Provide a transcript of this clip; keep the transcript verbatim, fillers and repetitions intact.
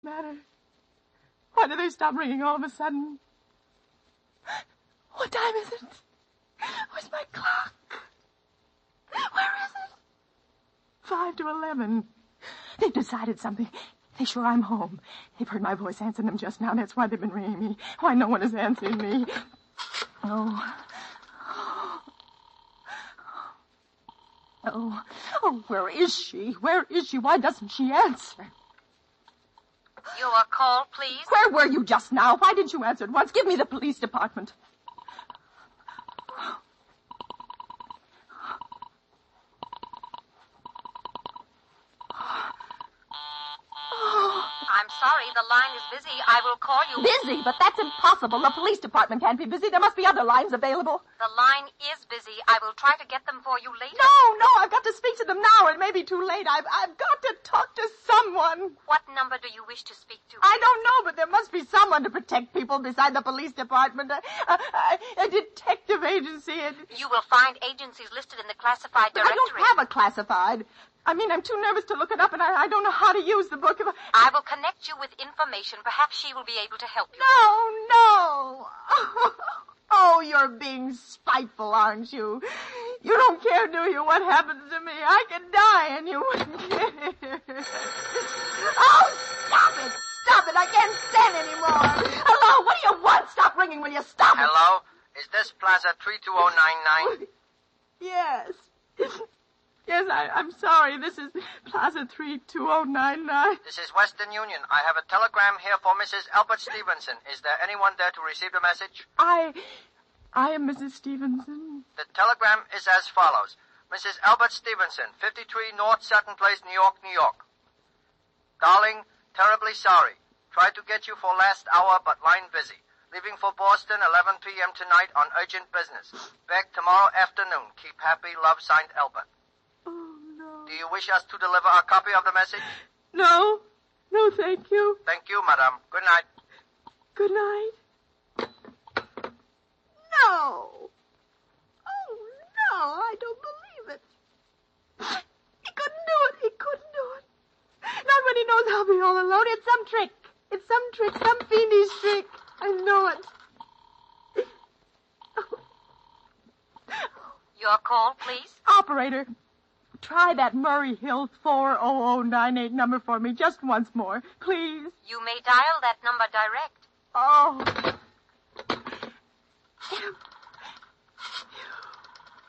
matter? Why do they stop ringing all of a sudden? What time is it? Where's my clock? Where is it? Five to eleven. They've decided something. They sure I'm home. They've heard my voice answering them just now. That's why they've been ringing me. Why no one is answering me. Oh. Oh. Oh, where is she? Where is she? Why doesn't she answer? Your call, please. Where were you just now? Why didn't you answer at once? Give me the police department. I'm sorry, the line is busy. I will call you. Busy? But that's impossible. The police department can't be busy. There must be other lines available. The line is busy. I will try to get them for you later. No, no, I've got to speak to them now. It may be too late. I've, I've got to talk to someone. What number do you wish to speak to? I don't know, but there must be someone to protect people beside the police department. A, a, a detective agency. A... You will find agencies listed in the classified directory. I don't have a classified. I mean, I'm too nervous to look it up, and I, I don't know how to use the book. If I... I will connect you with information. Perhaps she will be able to help you. No, no. Oh, you're being spiteful, aren't you? You don't care, do you, what happens to me? I could die, and you wouldn't care. Oh, stop it. Stop it. I can't stand anymore. Hello, what do you want? Stop ringing. Will you stop it? Hello? Is this Plaza three two oh nine nine? Yes. Yes, I, I'm sorry. This is Plaza three two oh nine nine. This is Western Union. I have a telegram here for Missus Albert Stevenson. Is there anyone there to receive the message? I... I am Missus Stevenson. The telegram is as follows. Missus Albert Stevenson, fifty-three North Sutton Place, New York, New York. Darling, terribly sorry. Tried to get you for last hour, but line busy. Leaving for Boston, eleven p.m. tonight on urgent business. Back tomorrow afternoon. Keep happy. Love, signed Albert. Oh, no. Do you wish us to deliver a copy of the message? No. No, thank you. Thank you, madam. Good night. Good night. No. Oh, no, I don't believe it. He couldn't do it. He couldn't do it. Not when he knows I'll be all alone. It's some trick. It's some trick, some fiendish trick. I know it. Your call, please. Operator, try that Murray Hill four oh oh nine eight number for me just once more, please. You may dial that number direct. Oh.